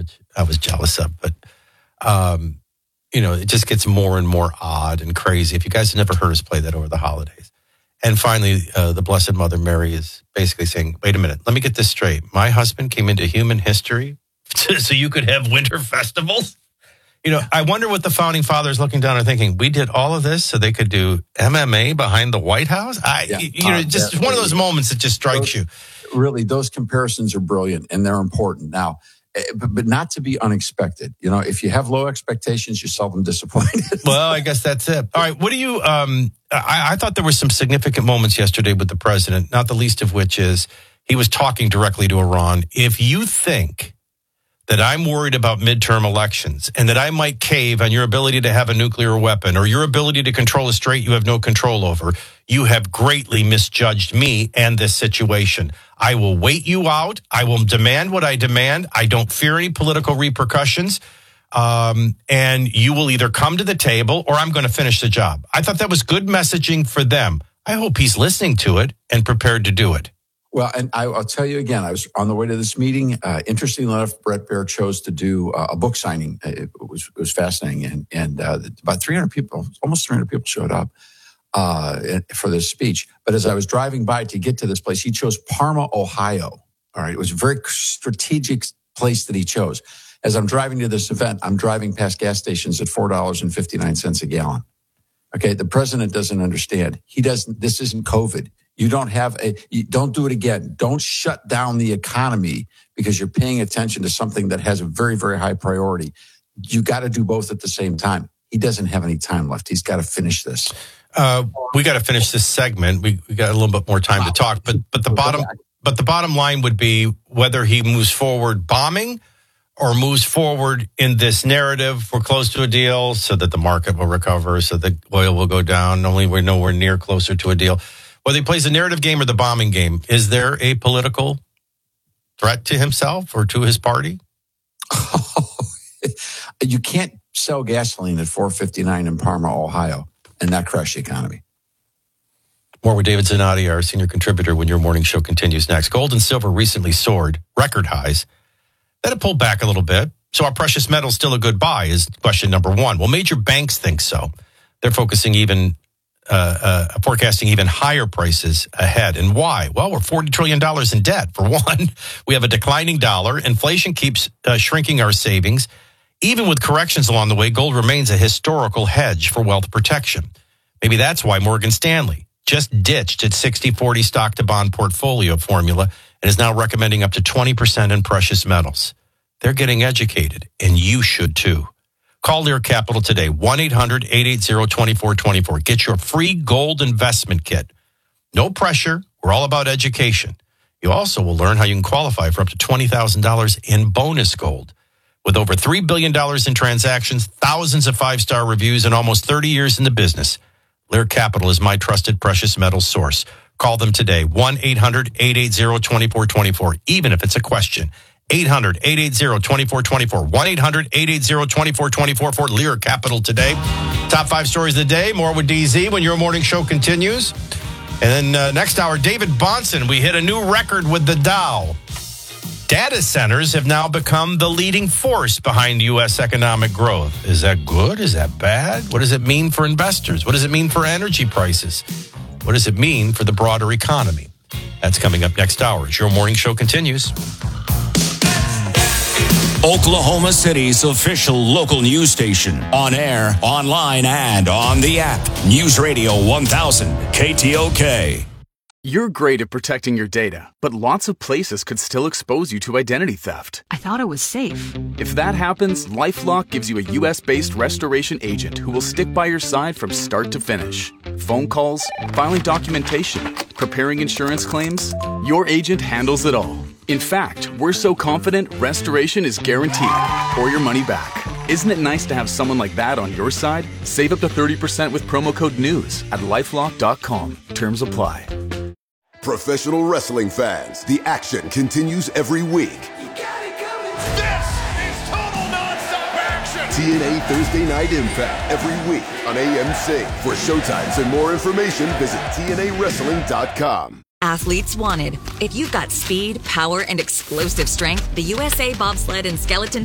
which I was jealous of. But, it just gets more and more odd and crazy. If you guys have never heard us play that over the holidays. And finally, the Blessed Mother Mary is basically saying, wait a minute, let me get this straight. My husband came into human history so you could have winter festivals? I wonder what the founding fathers looking down are thinking. We did all of this so they could do MMA behind the White House? Just one of those moments that just strikes you. Really, those comparisons are brilliant and they're important. Now, but not to be unexpected. If you have low expectations, you're seldom disappointed. Well, I guess that's it. All right. What do you, I thought there were some significant moments yesterday with the president, not the least of which is he was talking directly to Iran. If you think that I'm worried about midterm elections and that I might cave on your ability to have a nuclear weapon or your ability to control a strait you have no control over, you have greatly misjudged me and this situation. I will wait you out. I will demand what I demand. I don't fear any political repercussions. And you will either come to the table or I'm going to finish the job. I thought that was good messaging for them. I hope he's listening to it and prepared to do it. Well, and I'll tell you again, I was on the way to this meeting. Interestingly enough, Bret Baier chose to do a book signing. It was fascinating. And about 300 people, almost 300 people showed up for this speech. But as I was driving by to get to this place, he chose Parma, Ohio. All right. It was a very strategic place that he chose. As I'm driving to this event, I'm driving past gas stations at $4.59 a gallon. Okay. The president doesn't understand. This isn't COVID. You don't do it again. Don't shut down the economy because you're paying attention to something that has a very, very high priority. You got to do both at the same time. He doesn't have any time left. He's got to finish this. We got to finish this segment. We got a little bit more time to talk, but the bottom line would be whether he moves forward bombing or moves forward in this narrative. We're close to a deal so that the market will recover, so that oil will go down. Only we're nowhere near closer to a deal. Whether he plays the narrative game or the bombing game, is there a political threat to himself or to his party? You can't sell gasoline at $4.59 in Parma, Ohio, and not crash the economy. More with David Zanotti, our senior contributor, when your morning show continues next. Gold and silver recently soared record highs. Then it pulled back a little bit. So are precious metals still a good buy is question number one. Well, major banks think so. They're forecasting even higher prices ahead. And why? Well, we're $40 trillion in debt, for one. We have a declining dollar. Inflation keeps shrinking our savings. Even with corrections along the way, gold remains a historical hedge for wealth protection. Maybe that's why Morgan Stanley just ditched its 60-40 stock-to-bond portfolio formula and is now recommending up to 20% in precious metals. They're getting educated, and you should too. Call Lear Capital today, 1-800-880-2424. Get your free gold investment kit. No pressure. We're all about education. You also will learn how you can qualify for up to $20,000 in bonus gold. With over $3 billion in transactions, thousands of five-star reviews, and almost 30 years in the business, Lear Capital is my trusted precious metals source. Call them today, 1-800-880-2424, even if it's a question. 800-880-2424. 1-800-880-2424 for Lear Capital today. Top 5 stories of the day. More with DZ when your morning show continues. And then next hour, David Bahnsen. We hit a new record with the Dow. Data centers have now become the leading force behind U.S. economic growth. Is that good? Is that bad? What does it mean for investors? What does it mean for energy prices? What does it mean for the broader economy? That's coming up next hour as your morning show continues. Oklahoma City's official local news station. On air, online, and on the app. News Radio 1000, KTOK. You're great at protecting your data, but lots of places could still expose you to identity theft. I thought it was safe. If that happens, LifeLock gives you a U.S.-based restoration agent who will stick by your side from start to finish. Phone calls, filing documentation, preparing insurance claims, your agent handles it all. In fact, we're so confident restoration is guaranteed or your money back. Isn't it nice to have someone like that on your side? Save up to 30% with promo code NEWS at LifeLock.com. Terms apply. Professional wrestling fans, the action continues every week. You got it coming. This is total nonstop action. TNA Thursday Night Impact every week on AMC. For showtimes and more information, visit TNAWrestling.com. Athletes wanted. If you've got speed, power, and explosive strength, the USA Bobsled and Skeleton